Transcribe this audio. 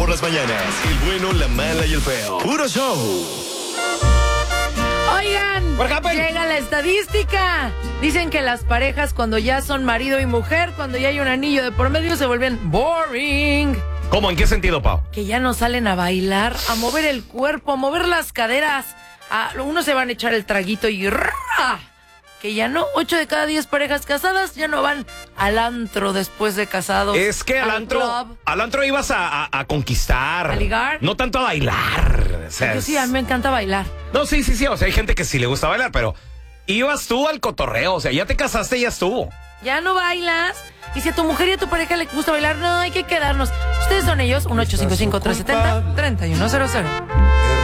por las mañanas. El bueno, la mala y el feo. Puro show. Oigan, llega la estadística. Dicen que las parejas cuando ya son marido y mujer, cuando ya hay un anillo de por medio, se vuelven boring. ¿Cómo? ¿En qué sentido, Pau? Que ya no salen a bailar, a mover el cuerpo, a mover las caderas. Unos se van a echar el traguito y... Que ya no, 8 de cada 10 parejas casadas ya no van al antro después de casados. Es que al antro ibas a conquistar. ¿A ligar? No tanto a bailar. O sea, Yo sí, a mí me encanta bailar. No, sí. O sea, hay gente que sí le gusta bailar, pero ibas tú al cotorreo. O sea, ya te casaste y ya estuvo. Ya no bailas. Y si a tu mujer y a tu pareja le gusta bailar, no, hay que quedarnos. Ustedes son ellos, 1-855-370-3100.